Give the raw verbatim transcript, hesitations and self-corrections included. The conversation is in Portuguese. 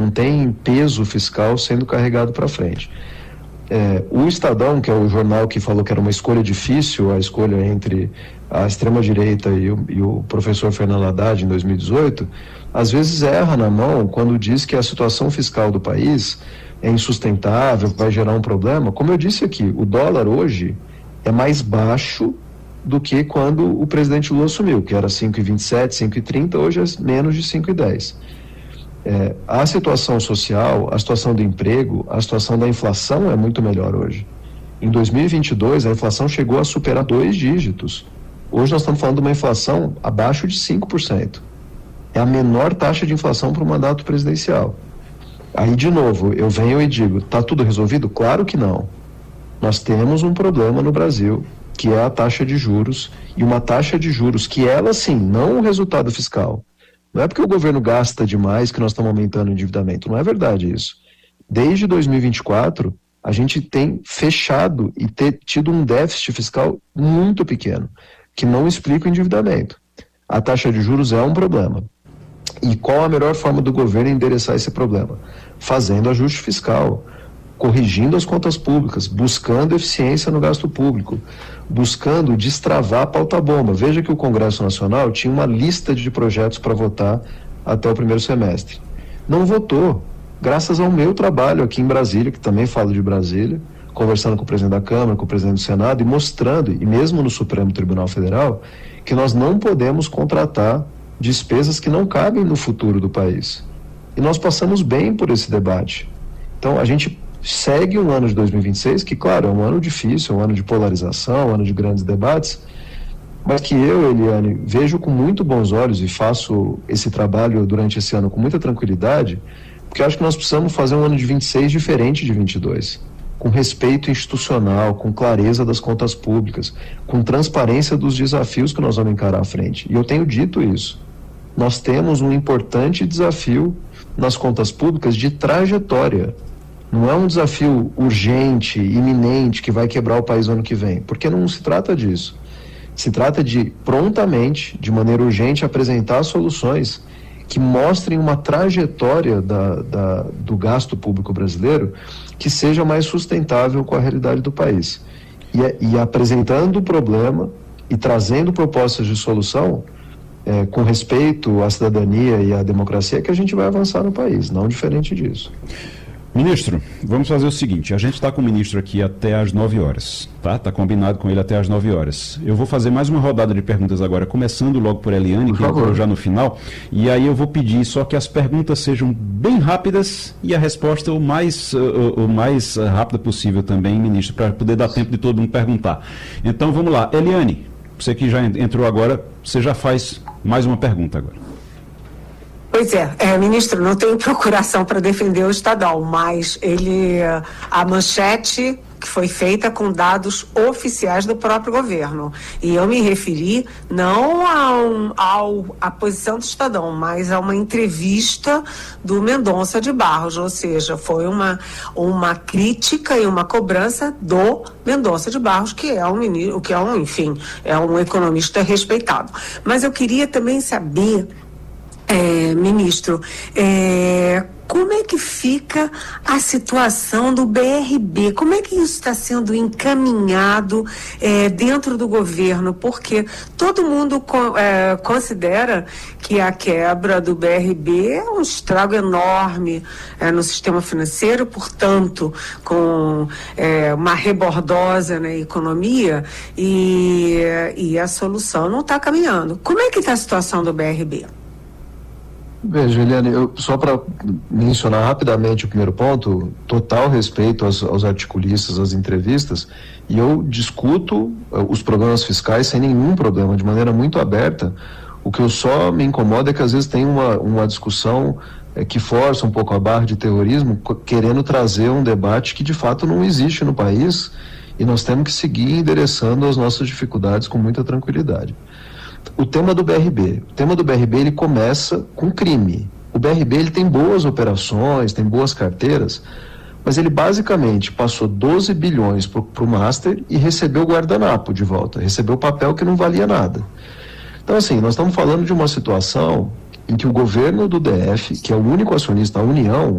não tem peso fiscal sendo carregado para frente. É, o Estadão, que é o jornal que falou que era uma escolha difícil, a escolha entre a extrema-direita e o, e o professor Fernando Haddad em dois mil e dezoito, às vezes erra na mão quando diz que a situação fiscal do país é insustentável, vai gerar um problema. Como eu disse aqui, o dólar hoje é mais baixo do que quando o presidente Lula assumiu, que era cinco e vinte e sete, cinco e trinta, hoje é menos de cinco e dez. É, a situação social, a situação do emprego, a situação da inflação é muito melhor hoje. Em dois mil e vinte e dois, a inflação chegou a superar dois dígitos. Hoje nós estamos falando de uma inflação abaixo de cinco por cento. É a menor taxa de inflação para o mandato presidencial. Aí, de novo, eu venho e digo, está tudo resolvido? Claro que não. Nós temos um problema no Brasil, que é a taxa de juros, e uma taxa de juros que ela, sim, não o resultado fiscal. Não é porque o governo gasta demais que nós estamos aumentando o endividamento. Não é verdade isso. Desde dois mil e vinte e quatro, a gente tem fechado e ter tido um déficit fiscal muito pequeno, que não explica o endividamento. A taxa de juros é um problema. E qual a melhor forma do governo endereçar esse problema? Fazendo ajuste fiscal, corrigindo as contas públicas, buscando eficiência no gasto público, buscando destravar a pauta-bomba. Veja que o Congresso Nacional tinha uma lista de projetos para votar até o primeiro semestre. Não votou, graças ao meu trabalho aqui em Brasília, que também falo de Brasília, conversando com o presidente da Câmara, com o presidente do Senado e mostrando, e mesmo no Supremo Tribunal Federal, que nós não podemos contratar despesas que não cabem no futuro do país. E nós passamos bem por esse debate. Então, a gente segue um ano de dois mil e vinte e seis, que, claro, é um ano difícil, um ano de polarização, um ano de grandes debates, mas que eu, Eliane, vejo com muito bons olhos e faço esse trabalho durante esse ano com muita tranquilidade, porque acho que nós precisamos fazer um ano de vinte e seis diferente de vinte e dois, com respeito institucional, com clareza das contas públicas, com transparência dos desafios que nós vamos encarar à frente. E eu tenho dito isso. Nós temos um importante desafio nas contas públicas de trajetória. Não é um desafio urgente, iminente, que vai quebrar o país ano que vem, porque não se trata disso. Se trata de, prontamente, de maneira urgente, apresentar soluções que mostrem uma trajetória da, da, do gasto público brasileiro que seja mais sustentável com a realidade do país. E, e apresentando o problema e trazendo propostas de solução, é, com respeito à cidadania e à democracia, que a gente vai avançar no país, não diferente disso. Ministro, vamos fazer o seguinte, a gente está com o ministro aqui até às nove horas, tá? Está combinado com ele até às nove horas. Eu vou fazer mais uma rodada de perguntas agora, começando logo por Eliane, que entrou já no final, e aí eu vou pedir só que as perguntas sejam bem rápidas e a resposta o mais, o, o mais rápida possível também, ministro, para poder dar tempo de todo mundo perguntar. Então vamos lá, Eliane, você que já entrou agora, você já faz mais uma pergunta agora. Pois é, é, ministro, não tenho procuração para defender o Estadão, mas ele, a manchete que foi feita com dados oficiais do próprio governo. E eu me referi não ao, ao, à posição do Estadão, mas a uma entrevista do Mendonça de Barros, ou seja, foi uma, uma crítica e uma cobrança do Mendonça de Barros, que é um ministro, que é um, enfim, é um economista respeitado. Mas eu queria também saber, É, ministro, é, como é que fica a situação do B R B? Como é que isso está sendo encaminhado é, dentro do governo? Porque todo mundo co- é, considera que a quebra do B R B é um estrago enorme é, no sistema financeiro, portanto, com é, uma rebordosa na economia e, e a solução não está caminhando. Como é que está a situação do B R B? Veja, Eliane, eu, só para mencionar rapidamente o primeiro ponto, total respeito aos, aos articulistas, às entrevistas, e eu discuto uh, os problemas fiscais sem nenhum problema, de maneira muito aberta. O que eu só me incomoda é que às vezes tem uma, uma discussão é, que força um pouco a barra de terrorismo, querendo trazer um debate que de fato não existe no país, e nós temos que seguir endereçando as nossas dificuldades com muita tranquilidade. O tema do B R B, o tema do B R B ele começa com crime. O B R B ele tem boas operações, tem boas carteiras, mas ele basicamente passou doze bilhões para o Master e recebeu o guardanapo de volta, recebeu o papel que não valia nada. Então assim, nós estamos falando de uma situação em que o governo do D F, que é o único acionista, a União,